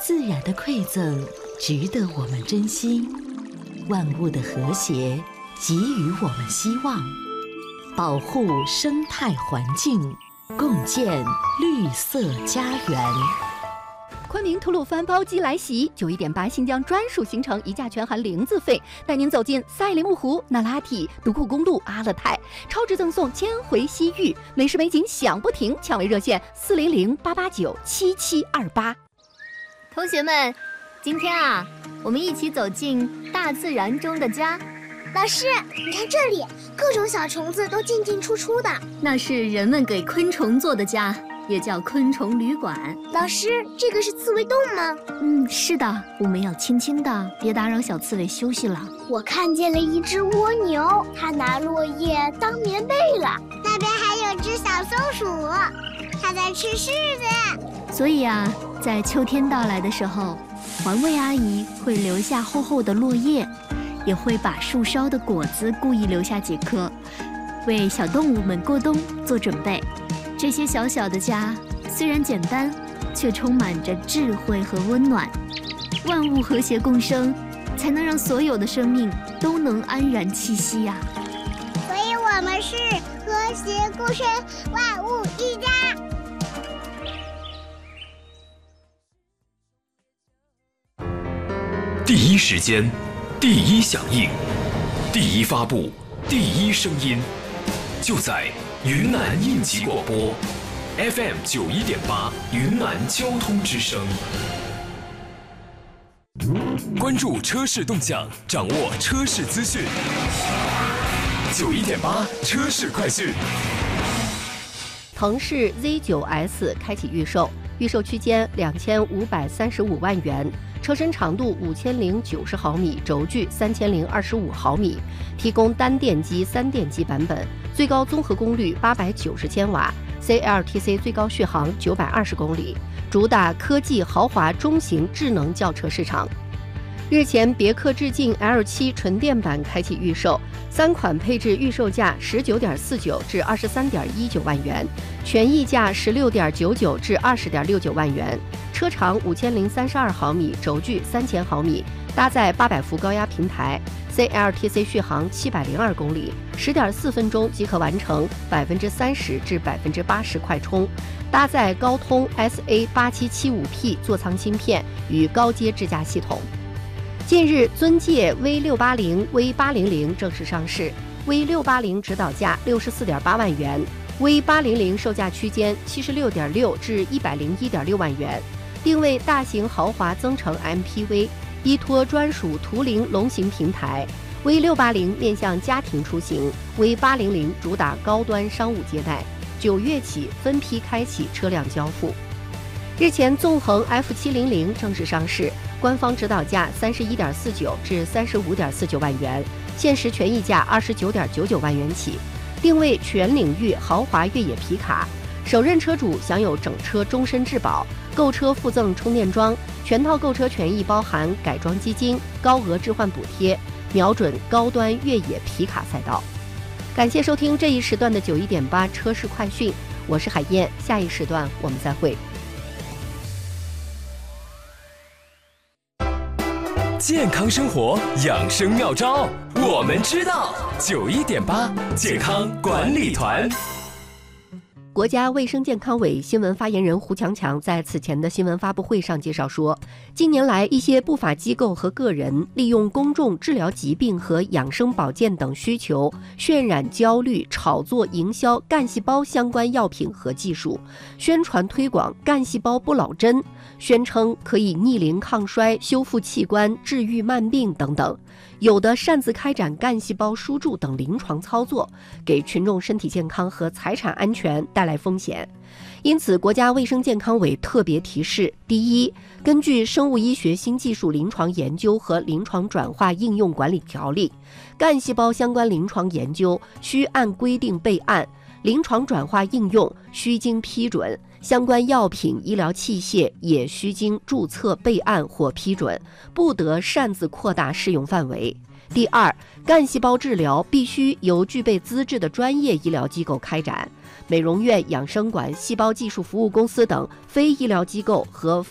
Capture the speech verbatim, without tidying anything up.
自然的馈赠值得我们珍惜，万物的和谐给予我们希望。保护生态环境，共建绿色家园。 昆明吐鲁番包机来袭，九一点八新疆专属行程，一价全含零自费，带您走进赛里木湖、那拉提、独库公路、阿勒泰，超值赠送千回西域，美食美景享不停，抢位热线四零零八八九七七二八。 同学们，今天啊，我们一起走进大自然中的家。 老师，你看这里，各种小虫子都进进出出的， 那是人们给昆虫做的家，也叫昆虫旅馆。 老师，这个是刺猬洞吗？ 嗯，是的，我们要轻轻的，别打扰小刺猬休息了。 我看见了一只蜗牛，它拿落叶当棉被了。 那边还有只小松鼠，它在吃柿子。 所以啊，在秋天到来的时候，环卫阿姨会留下厚厚的落叶，也会把树梢的果子故意留下几颗，为小动物们过冬做准备。这些小小的家虽然简单，却充满着智慧和温暖。万物和谐共生，才能让所有的生命都能安然栖息呀、啊。 所以我们是和谐共生，万物一家。 第一时间，第一响应，第一发布，第一声音，就在云南应急广播 F M 九一点八云南交通之声。关注车市动向，掌握车市资讯。九一点八车市快讯。 腾势 Z 九 S 开启预售，预售区间两千五百三十五万元。车身长度五千零九十毫米，轴距三千零二十五毫米，提供单电机、三电机版本，最高综合功率八百九十千瓦 ，C L T C 最高续航九百二十公里，主打科技豪华中型智能轿车市场。日前，别克致敬 L 七 纯电版开启预售，三款配置预售价十九点四九至二十三点一九万元，权益价十六点九九至二十点六九万元。车长五千零三十二毫米，轴距三千毫米，搭载八百伏高压平台 ，C L T C 续航七百零二公里，十点四分钟即可完成百分之三十至百分之八十快充，搭载高通 S A 八七七五 P 座舱芯片与高阶智驾系统。近日，尊界 V 六八零、V 八零零正式上市 ，V 六八零指导价六十四点八万元 ，V 八零零售价区间七十六点六至一百零一点六万元。定位大型豪华增程 M P V， 依托专属图灵龙行平台。V 六八零面向家庭出行 ，V 八零零主打高端商务接待。九月起分批开启车辆交付。日前，纵横 F 七零零正式上市，官方指导价三十一点四九至三十五点四九万元，限时权益价二十九点九九万元起。定位全领域豪华越野皮卡，首任车主享有整车终身质保。购车附赠充电桩，全套购车权益包含改装基金、高额置换补贴，瞄准高端越野皮卡赛道。感谢收听这一时段的九一点八车市快讯，我是海燕，下一时段我们再会。 健康生活养生妙招，我们知道。九一点八健康管理团。 国家卫生健康委新闻发言人胡强强在此前的新闻发布会上介绍说，近年来一些不法机构和个人利用公众治疗疾病和养生保健等需求，渲染焦虑、炒作、营销干细胞相关药品和技术，宣传推广干细胞不老针，宣称可以逆龄抗衰、修复器官、治愈慢病等等。有的擅自开展干细胞输注等临床操作，给群众身体健康和财产安全带来风险。因此，国家卫生健康委特别提示：第一，根据《生物医学新技术临床研究和临床转化应用管理条例》，干细胞相关临床研究需按规定备案，临床转化应用需经批准，相关药品、医疗器械也需经注册备案或批准，不得擅自扩大适用范围。第二，干细胞治疗必须由具备资质的专业医疗机构开展，美容院、养生馆、细胞技术服务公司等非医疗机构和